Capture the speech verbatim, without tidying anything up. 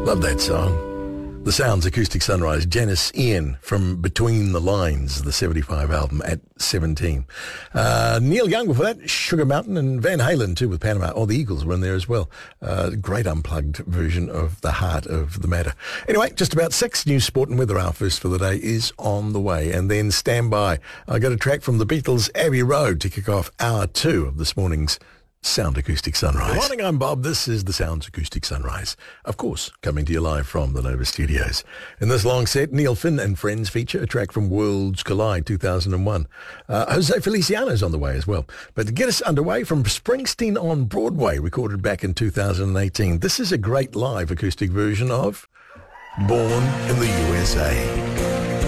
Love that song. The Sounds Acoustic Sunrise. Janice Ian from Between the Lines, the seventy-five album at seventeen. Uh, Neil Young before that, Sugar Mountain, and Van Halen too with Panama. Oh, the Eagles were in there as well. Uh, great unplugged version of The Heart of the Matter. Anyway, just about six. News, sport and weather. Our first for the day is on the way. And then stand by. I got a track from the Beatles, Abbey Road, to kick off hour two of this morning's Sound Acoustic Sunrise. Good morning, I'm Bob. This is the Sounds Acoustic Sunrise. Of course, coming to you live from the Nova Studios. In this long set, Neil Finn and Friends feature a track from Worlds Collide two thousand one. Uh, Jose Feliciano's on the way as well. But to get us underway, from Springsteen on Broadway, recorded back in two thousand eighteen, this is a great live acoustic version of Born in the U S A.